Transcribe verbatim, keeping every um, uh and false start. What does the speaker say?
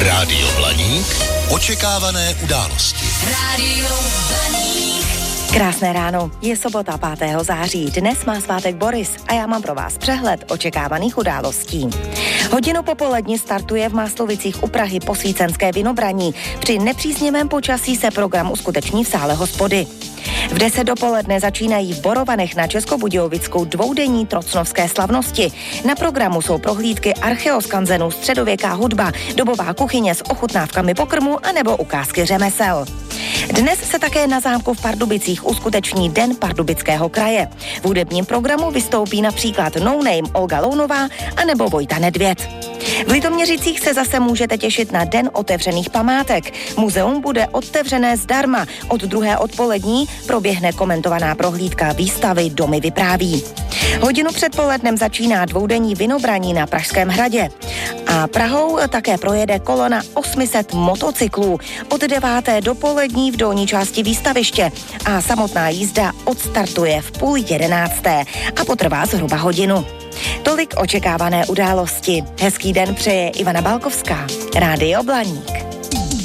Rádio Blaník. Očekávané události. Rádio Blaník. Krásné ráno, je sobota pátého září, dnes má svátek Boris a já mám pro vás přehled očekávaných událostí. Hodinu popolední startuje v Máslovicích u Prahy posvícenské vinobraní. Při nepříznivém počasí se program uskuteční v sále hospody. V deset dopoledne začínají v Borovanech na Českobudějovickou dvoudenní trocnovské slavnosti. Na programu jsou prohlídky archeoskanzenů, středověká hudba, dobová kuchyně s ochutnávkami pokrmu anebo ukázky řemesel. Dnes se také na zámku v Pardubicích uskuteční Den Pardubického kraje. V hudebním programu vystoupí například No Name Olga Lounová anebo Vojta Nedvěd. V Litoměřicích se zase můžete těšit na Den otevřených památek. Muzeum bude otevřené zdarma. Od druhé odpolední proběhne komentovaná prohlídka výstavy Domy vypráví. Hodinu před polednem začíná dvoudenní vinobraní na Pražském hradě. A Prahou také projede kolona osm set motocyklů od deváté dopolední v dolní části výstaviště a samotná jízda odstartuje v půl jedenácté a potrvá zhruba hodinu. Tolik očekávané události. Hezký den přeje Ivana Balkovská. Rádio Blaník.